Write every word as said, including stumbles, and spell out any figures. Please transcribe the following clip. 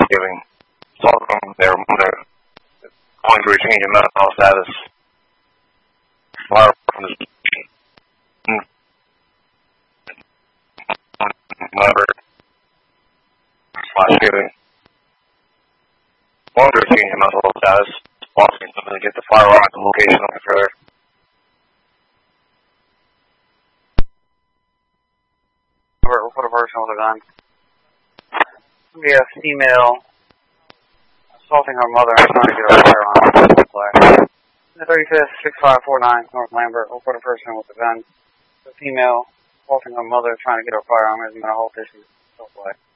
giving assaulting their mother, going to change in mental status. Far from the mother slash giving. Going to change in mental status. Asking them to get the firearm at the location looking further. We'll put a person with a gun. We have a female assaulting her mother and trying to get her firearm. The thirty-fifth, six five four nine, North Lambert. We'll put a person with a gun. The female assaulting her mother trying to get her firearm is going to hold this.